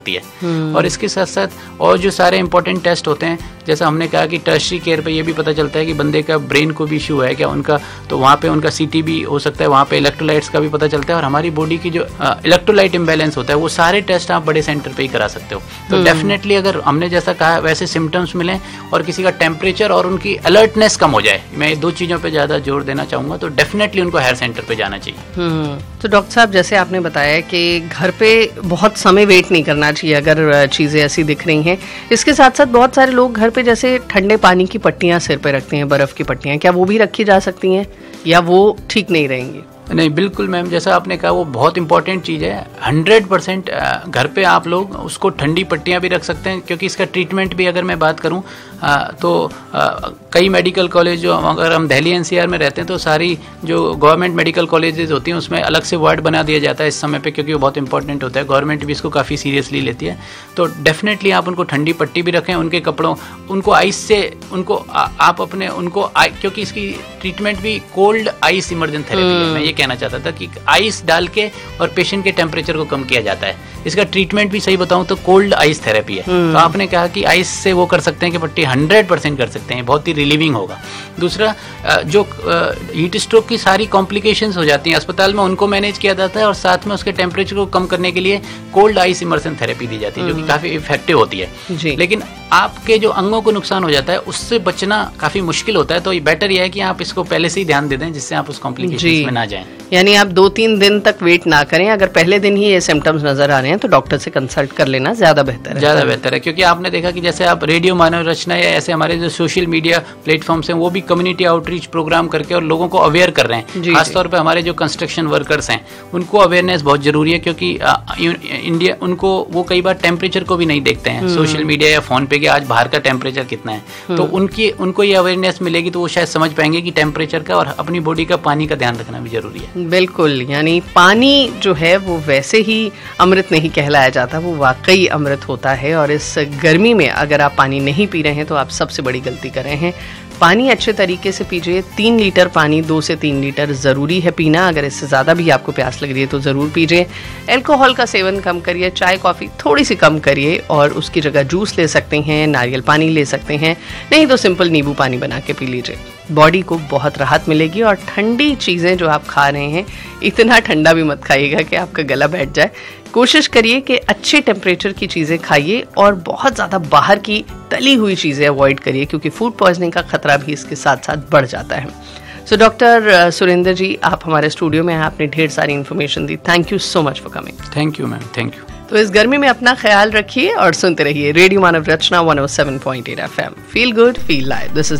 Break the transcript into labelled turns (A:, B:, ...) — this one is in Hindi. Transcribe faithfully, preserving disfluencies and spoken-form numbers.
A: है। और इसके साथ साथ और जो सारे इंपॉर्टेंट टेस्ट होते हैं, जैसा हमने कहा कि टर्शरी केयर पे ये भी पता चलता है कि बंदे का ब्रेन को भी इशू है क्या उनका, तो वहाँ पे उनका सीटी भी हो सकता है, वहाँ पे इलेक्ट्रोलाइट्स का भी पता चलता है, और हमारी बॉडी की जो इलेक्ट्रोलाइट इम्बैलेंस होता है वो सारे टेस्ट आप बड़े सेंटर पे ही करा सकते हो। तो डेफिनेटली अगर हमने जैसा कहा वैसे सिम्टम्स मिलें और किसी का टेम्परेचर और उनकी अलर्टनेस कम हो जाए, मैं दो चीज़ों पर ज़्यादा जोर देना चाहूँगा, तो डेफिनेटली उनको हेल्थ सेंटर पर जाना चाहिए।
B: तो डॉक्टर साहब, जैसे आपने बताया कि घर पे बहुत समय वेट नहीं करना चाहिए अगर चीज़ें ऐसी दिख रही हैं, इसके साथ साथ बहुत सारे लोग घर पे जैसे ठंडे पानी की पट्टियाँ सिर पे रखते हैं, बर्फ़ की पट्टियाँ, क्या वो भी रखी जा सकती हैं या वो ठीक नहीं रहेंगी?
A: नहीं, बिल्कुल मैम, जैसा आपने कहा वो बहुत इंपॉर्टेंट चीज़ है। हंड्रेड परसेंट घर पे आप लोग उसको ठंडी पट्टियाँ भी रख सकते हैं, क्योंकि इसका ट्रीटमेंट भी अगर मैं बात करूँ तो कई मेडिकल कॉलेज जो अगर हम दिल्ली एनसीआर में रहते हैं तो सारी जो गवर्नमेंट मेडिकल कॉलेजेस होती हैं उसमें अलग से वार्ड बना दिया जाता है इस समय पे, क्योंकि वो बहुत इंपॉर्टेंट होता है। गवर्नमेंट भी इसको काफ़ी सीरियसली लेती है। तो डेफिनेटली आप उनको ठंडी पट्टी भी रखें, उनके कपड़ों, उनको आइस से उनको आ, आप अपने उनको आ, क्योंकि इसकी ट्रीटमेंट भी कोल्ड आइस इमरजेंट थेरेपी है। मैं ये कहना चाहता था कि आइस डाल के और पेशेंट के टेम्परेचर को कम किया जाता है। इसका ट्रीटमेंट भी सही बताऊं तो कोल्ड आइस थेरेपी है। तो आपने कहा कि आइस से वो कर सकते हैं कि पट्टी हंड्रेड परसेंट कर सकते हैं, बहुत ही रिलीविंग होगा। दूसरा, जो हीट स्ट्रोक की सारी कॉम्प्लिकेशंस हो जाती हैं अस्पताल में, उनको मैनेज किया जाता है और साथ में उसके टेम्परेचर को कम करने के लिए कोल्ड आइस इमर्शन थेरेपी दी जाती है, जो कि काफी इफेक्टिव होती है। लेकिन आपके जो अंगों को नुकसान हो जाता है उससे बचना काफी मुश्किल होता है, तो बेटर यह है कि आप इसको पहले से ही ध्यान दे दें जिससे आप उस कॉम्प्लिकेशंस में ना जाएं।
B: यानी आप दो तीन दिन तक वेट ना करें, अगर पहले दिन ही ये सिम्टम्स नजर आ रहे हैं तो डॉक्टर से कंसल्ट कर लेना ज्यादा बेहतर है।
A: ज्यादा बेहतर है, क्योंकि आपने देखा कि जैसे आप रेडियो मानव रचना या ऐसे हमारे जो सोशल मीडिया प्लेटफॉर्म्स हैं वो भी कम्युनिटी आउटरीच प्रोग्राम करके और लोगों को अवेयर कर रहे हैं। खासतौर पर हमारे जो कंस्ट्रक्शन वर्कर्स हैं उनको अवेयरनेस बहुत जरूरी है, क्योंकि इंडिया उनको वो कई बार टेम्परेचर को भी नहीं देखते हैं सोशल मीडिया या फोन पे कि आज बाहर का टेम्परेचर कितना है। तो उनकी उनको ये अवेयरनेस मिलेगी तो वो शायद समझ पाएंगे कि टेम्परेचर का और अपनी बॉडी का पानी का ध्यान रखना भी जरूरी है।
B: बिल्कुल, यानी पानी जो है वो वैसे ही अमृत नहीं कहलाया जाता, वो वाकई अमृत होता है। और इस गर्मी में अगर आप पानी नहीं पी रहे हैं तो आप सबसे बड़ी गलती कर रहे हैं। पानी अच्छे तरीके से पीजिए। तीन लीटर पानी, दो से तीन लीटर ज़रूरी है पीना। अगर इससे ज़्यादा भी आपको प्यास लग रही है तो ज़रूर पीजिए। अल्कोहल का सेवन कम करिए, चाय कॉफ़ी थोड़ी सी कम करिए और उसकी जगह जूस ले सकते हैं, नारियल पानी ले सकते हैं, नहीं तो सिंपल नींबू पानी बना के पी लीजिए। बॉडी को बहुत राहत मिलेगी। और ठंडी चीज़ें जो आप खा रहे हैं, इतना ठंडा भी मत खाइएगा कि आपका गला बैठ जाए। कोशिश करिए कि अच्छे टेम्परेचर की चीज़ें खाइए और बहुत ज़्यादा बाहर की तली हुई चीज़ें अवॉइड करिए, क्योंकि फूड पॉइजनिंग का खतरा भी इसके साथ साथ बढ़ जाता है। सो डॉक्टर सुरेंद्र जी, आप हमारे स्टूडियो में हैं, आपने ढेर सारी information the. Thank you so much for coming.
A: Thank you ma'am, thank you.
B: तो इस गर्मी में अपना ख्याल रखिए और सुनते रहिए radio Manav Rachna one O seven point eight F M. Feel good, feel live. This is